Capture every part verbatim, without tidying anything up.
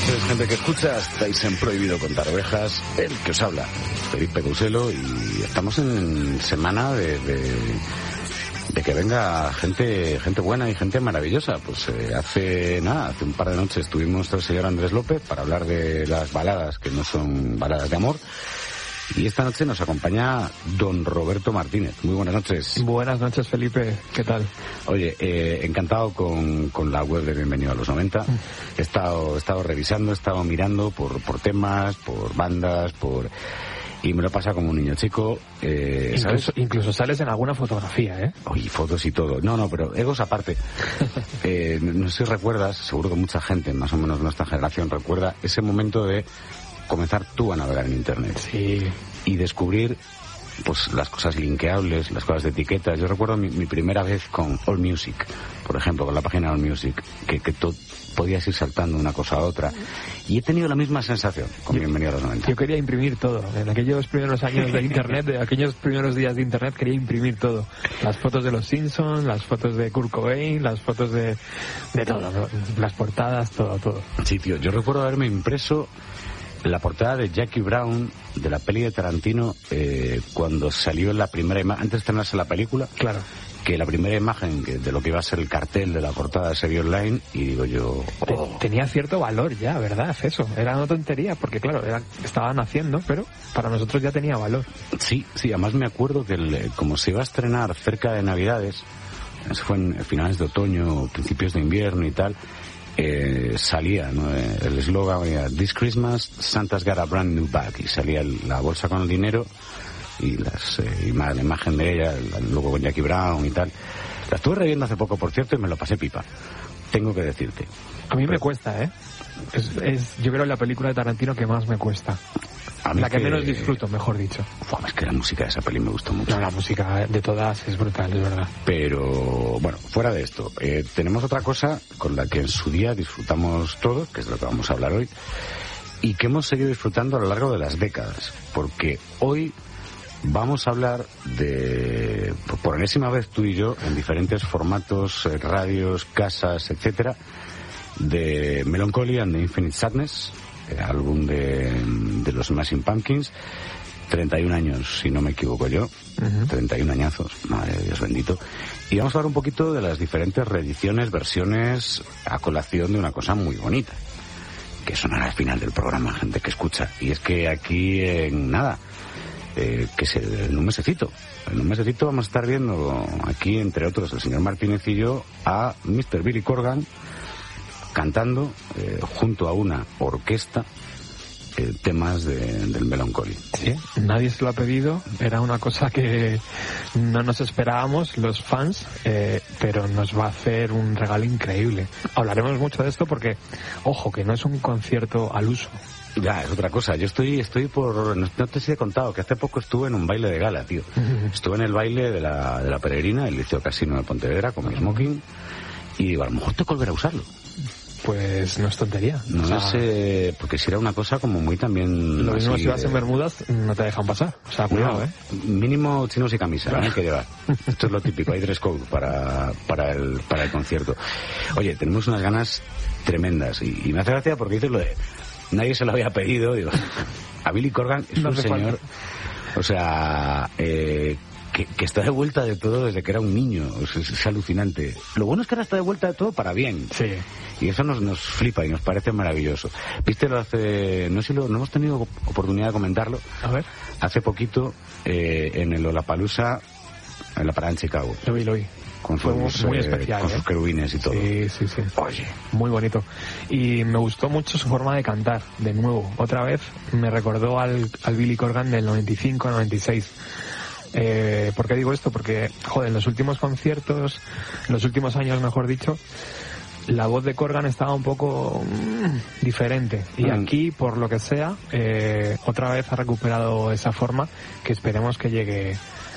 noches, gente que escucha. Estáis en Prohibido Contar Ovejas. El que os habla, Felipe Couselo, y estamos en semana de, de, de que venga gente gente buena y gente maravillosa. Pues eh, hace nada, hace un par de noches estuvimos el señor Andrés López para hablar de las baladas que no son baladas de amor. Y esta noche nos acompaña don Roberto Martínez. Muy buenas noches. Buenas noches, Felipe. ¿Qué tal? Oye, eh, encantado con, con la web de Bienvenido a los noventa. He estado, he estado revisando, he estado mirando por, por temas, por bandas, por... Y me lo pasa como un niño chico. Eh, ¿sabes? Incluso, incluso sales en alguna fotografía, ¿eh? Oye, fotos y todo. No, no, pero egos aparte. eh, no, no sé si recuerdas, seguro que mucha gente, más o menos nuestra generación, recuerda ese momento de comenzar tú a navegar en Internet. Sí. Y descubrir pues las cosas linkeables, las cosas de etiquetas. Yo recuerdo mi, mi primera vez con AllMusic, por ejemplo, con la página AllMusic, que, que tú podías ir saltando una cosa a otra. Y he tenido la misma sensación con yo, Bienvenido a los noventa. Yo quería imprimir todo. En aquellos primeros años de Internet, de aquellos primeros días de Internet, quería imprimir todo. Las fotos de los Simpsons, las fotos de Kurt Cobain, las fotos de, de todo, ¿no? Las portadas, todo, todo. Sí, tío, yo recuerdo haberme impreso la portada de Jackie Brown de la peli de Tarantino, eh, cuando salió la primera imagen, antes de estrenarse la película, claro, que la primera imagen que, de lo que iba a ser el cartel de la portada se vio online, y digo yo... Oh. Tenía cierto valor ya, ¿verdad? Eso, era una tontería, porque claro, era, estaban haciendo, pero para nosotros ya tenía valor. Sí, sí, además me acuerdo que el, como se iba a estrenar cerca de Navidades, eso fue en finales de otoño, principios de invierno y tal, Eh, salía, ¿no? El eslogan era "This Christmas Santa's got a brand new bag", y salía el, la bolsa con el dinero y las eh, y la imagen de ella, el logo con Jackie Brown y tal. La estuve reviendo hace poco, por cierto, y me lo pasé pipa, tengo que decirte. A mí Pero, me cuesta, ¿eh? Es, es, yo creo la película de Tarantino que más me cuesta. A mí la que, que menos que... disfruto, mejor dicho. Uf, es que la música de esa peli me gustó mucho. No, la música de todas es brutal, es verdad. Pero, bueno, fuera de esto, eh, tenemos otra cosa con la que en su día disfrutamos todos, que es de lo que vamos a hablar hoy, y que hemos seguido disfrutando a lo largo de las décadas, porque hoy vamos a hablar de, por enésima vez tú y yo, en diferentes formatos, eh, radios, casas, etcétera, de Melancholy and the Infinite Sadness, el álbum de, de los Smashing Pumpkins. treinta y un años, si no me equivoco yo. Uh-huh. treinta y un añazos, madre de Dios bendito. Y vamos a hablar un poquito de las diferentes reediciones, versiones, a colación de una cosa muy bonita, que sonará al final del programa, gente que escucha. Y es que aquí, en nada, eh, que se, en un mesecito, en un mesecito vamos a estar viendo aquí, entre otros, el señor Martínez y yo, a mister Billy Corgan cantando eh, junto a una orquesta eh, temas de, del Melancholy. Sí, nadie se lo ha pedido, era una cosa que no nos esperábamos los fans, eh, pero nos va a hacer un regalo increíble. Hablaremos mucho de esto porque, ojo, que no es un concierto al uso. Ya, es otra cosa. Yo estoy estoy por... No, no te he contado que hace poco estuve en un baile de gala, tío. Uh-huh. Estuve en el baile de la, de la Peregrina, el Liceo Casino de Pontevedra, con mi smoking, y digo, a lo mejor tengo que volver a usarlo. Pues no es tontería. No, o sea, sé, porque si era una cosa como muy también... Lo mismo si vas de... en Bermudas, no te dejan pasar. O sea, cuidado, no, ¿eh? Mínimo chinos y camisa, ¿no? Hay que llevar. Esto es lo típico, hay dress code para, para, el, para el concierto. Oye, tenemos unas ganas tremendas, y, y me hace gracia porque dices lo de... Nadie se lo había pedido, digo... A Billy Corgan es no un señor... Falta. O sea... Eh, Que, que está de vuelta de todo desde que era un niño. O sea, es, es alucinante. Lo bueno es que ahora está de vuelta de todo para bien. Sí. Y eso nos, nos flipa y nos parece maravilloso. Viste, lo hace... No sé si lo, no hemos tenido oportunidad de comentarlo. A ver. Hace poquito, eh, en el Lollapalooza, en la parada en Chicago. Lo vi, lo vi. Con Fue sus, muy eh, especial, con ¿eh? sus querubines y todo. Sí, sí, sí. Oye. Muy bonito. Y me gustó mucho su forma de cantar, de nuevo. Otra vez me recordó al, al Billy Corgan del noventa y cinco noventa y seis. Eh, ¿Por qué digo esto? Porque, joder, en los últimos conciertos, en los últimos años, mejor dicho, la voz de Corgan estaba un poco mmm, diferente. Y mm. aquí, por lo que sea, eh, otra vez ha recuperado esa forma, que esperemos que llegue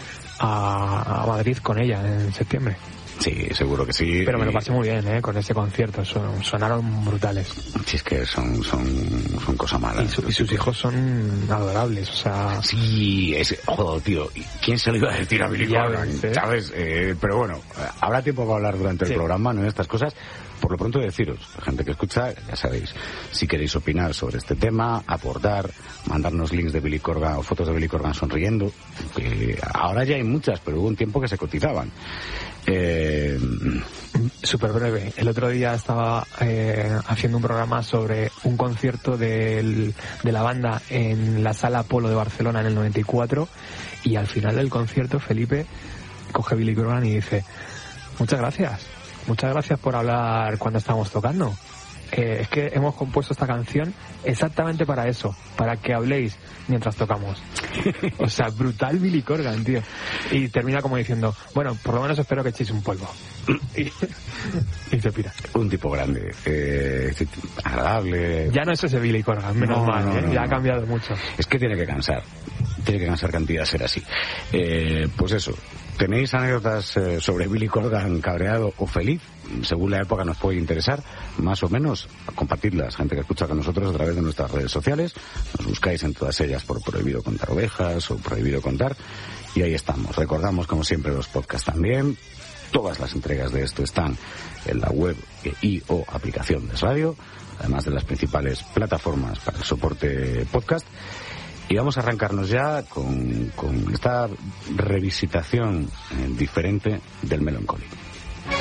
a, a Madrid con ella en septiembre. Sí, seguro que sí. Pero me lo pasé muy bien, ¿eh? Con ese concierto. Son, sonaron brutales. Sí, es que son son, son cosas malas. Y, su, y sus hijos son adorables, o sea... Sí, es... Joder, tío. ¿Quién se lo iba a decir a Billy Corgan? ¿Eh? ¿Sabes? Eh, pero bueno, habrá tiempo para hablar durante el sí. programa, ¿no? De estas cosas. por lo pronto deciros, la gente que escucha, ya sabéis, si queréis opinar sobre este tema, aportar, mandarnos links de Billy Corgan o fotos de Billy Corgan sonriendo, que ahora ya hay muchas, pero hubo un tiempo que se cotizaban. Eh... Súper breve. El otro día estaba eh, haciendo un programa sobre un concierto del, de la banda en la Sala Apolo de Barcelona en el noventa y cuatro, y al final del concierto Felipe coge Billy Corgan y dice: muchas gracias, muchas gracias por hablar cuando estábamos tocando. Eh, es que hemos compuesto esta canción exactamente para eso, para que habléis mientras tocamos. O sea, brutal Billy Corgan, tío. Y termina como diciendo: bueno, por lo menos espero que echéis un polvo. Y, y se pira. Un tipo grande, eh, agradable. Ya no es ese Billy Corgan, menos no, mal, no, ¿eh? no, ya no. ha cambiado mucho. Es que tiene que cansar, tiene que cansar cantidad ser así. Eh, pues eso, ¿tenéis anécdotas eh, sobre Billy Corgan cabreado o feliz? Según la época nos puede interesar, más o menos, compartidlas, gente que escucha con nosotros a través de nuestras redes sociales, nos buscáis en todas ellas por Prohibido Contar Ovejas o Prohibido Contar, y ahí estamos. Recordamos, como siempre, los podcasts también. Todas las entregas de esto están en la web y o aplicación de radio, además de las principales plataformas para el soporte podcast. Y vamos a arrancarnos ya con, con esta revisitación eh, diferente del Melancholy.